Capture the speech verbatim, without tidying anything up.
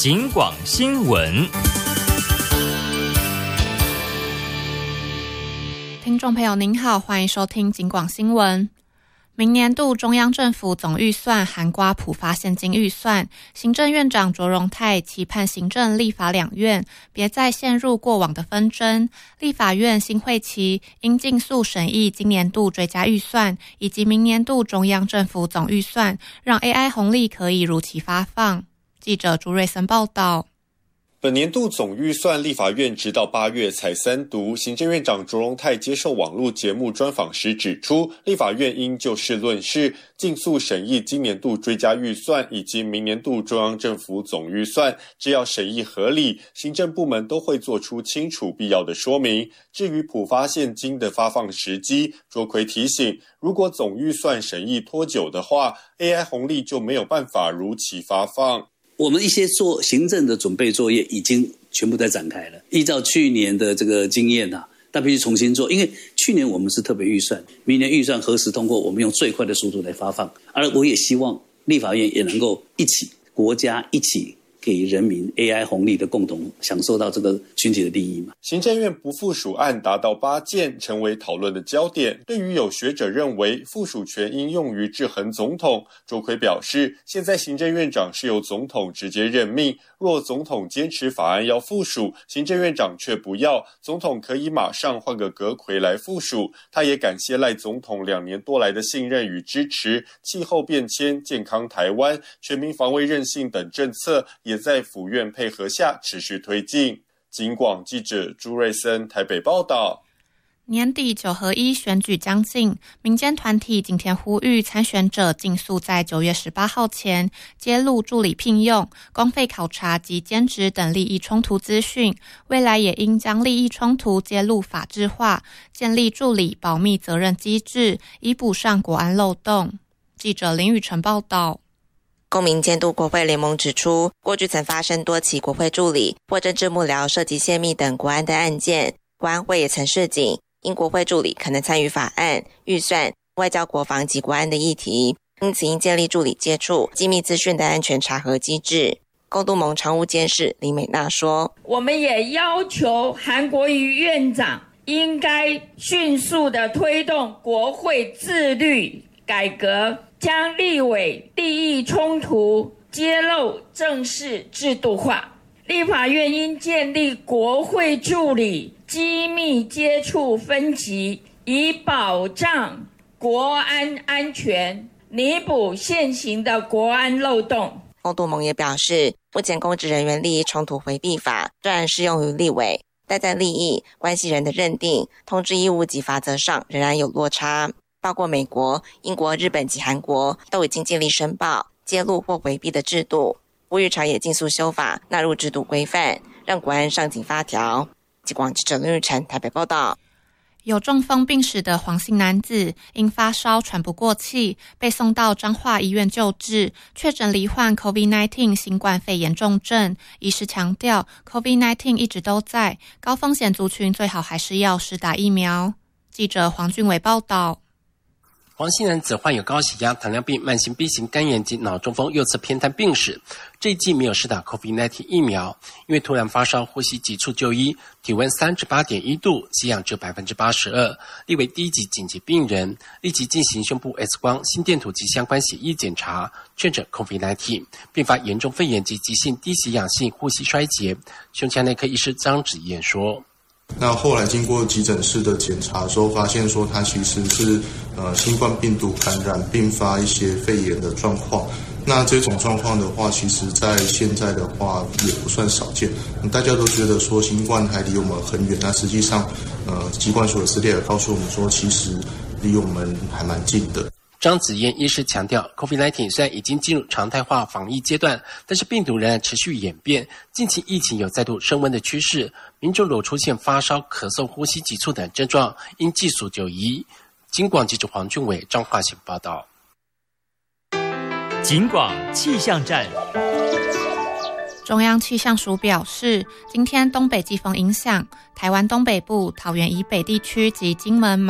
警广新闻。 听众朋友您好，欢迎收听警广新闻。明年度中央政府总预算涵盖普发现金预算，行政院长卓荣泰期盼行政立法两院别再陷入过往的纷争，立法院新会期应尽速审议今年度追加预算以及明年度中央政府总预算，让 A I 红利可以如期发放。记者朱瑞森报道。 本年度总预算立法院直到八月才三读，行政院长卓荣泰接受网络节目专访时指出，立法院应就事论事，尽速审议今年度追加预算以及明年度中央政府总预算，只要审议合理，行政部门都会做出清楚必要的说明。至于普发现金的发放时机，卓奎提醒，如果总预算审议拖久的话， A I 红利就没有办法如期发放。 我们一些做行政的准备作业已经全部在展开了，依照去年的这个经验啊，但必须重新做，因为去年我们是特别预算，明年预算何时通过，我们用最快的速度来发放。而我也希望立法院也能够一起，国家一起给人民 A I 红利的共同享受到这个群体的利益嘛。 行政院不附属案达到八件，成为讨论的焦点。对于有学者认为附属权应用于制衡总统，卓奎表示，现在行政院长是由总统直接任命，若总统坚持法案要附属，行政院长却不要，总统可以马上换个阁揆来附属。他也感谢赖总统两年多来的信任与支持，气候变迁、健康台湾、全民防卫韧性等政策也在府院配合下持续推进。警广记者朱瑞森台北报道。 年底九合一选举将近，民间团体今天呼吁参选者尽速在九月十八号前揭露助理聘用、公费考察及兼职等利益冲突资讯，未来也应将利益冲突揭露法制化，建立助理保密责任机制，以补上国安漏洞。记者林宇晨报道。 公民监督国会联盟指出，过去曾发生多起国会助理或政治幕僚涉及泄密等国安的案件，国安会也曾示警，因国会助理可能参与法案、预算、外交国防及国安的议题，因此应建立助理接触机密资讯的安全查核机制。共督盟常务监事李美娜说， 我们也要求韩国瑜院长应该迅速的推动国会自律改革，将立委利益冲突揭露正式制度化。立法院应建立国会助理机密接触分级，以保障国安安全，弥补现行的国安漏洞。 共督盟也表示，目前公职人员利益冲突回避法虽然适用于立委，但在利益关系人的认定、通知义务及罚则上仍然有落差。包括美国、英国、日本及韩国都已经建立申报、揭露或回避的制度，呼吁朝野尽速修法，纳入制度规范，让国安上紧发条。警广记者林玉成台北报道。 有中风病史的黄姓男子因发烧喘不过气，被送到彰化医院救治，确诊罹患 COVID 十九 新冠肺炎重症。医师强调 COVID 十九 一直都在，高风险族群最好还是要施打疫苗。记者黄俊伟报道。 黄姓男子患有高血压、糖尿病、慢性 B 型肝炎及脑中风右侧偏瘫病史，这一季没有施打 COVID 十九 疫苗，因为突然发烧、呼吸急促就医，体温 三十八点一 度，血氧值 百分之八十二，列为低级紧急病人，立即进行胸部 X 光、心电图及相关血液检查，确诊 COVID 十九，并发严重肺炎及急性低血氧性呼吸衰竭。胸腔内科医师张子燕说， 那后来经过急诊室的检查之后，发现说他其实是呃新冠病毒感染并发一些肺炎的状况。那这种状况的话，其实在现在的话也不算少见。大家都觉得说新冠还离我们很远，那实际上呃疾管署的资料也告诉我们说，其实离我们还蛮近的。 张子燕医师强调 COVID 十九 虽然已经进入常态化防疫阶段，但是病毒仍然持续演变，近期疫情有再度升温的趋势，民众若出现发烧、咳嗽、呼吸急促等症状，应尽速就医。警广记者黄俊伟彰化县报道。 警广气象站。 中央气象署表示，今天东北季风影响台湾东北部、桃园以北地区及金门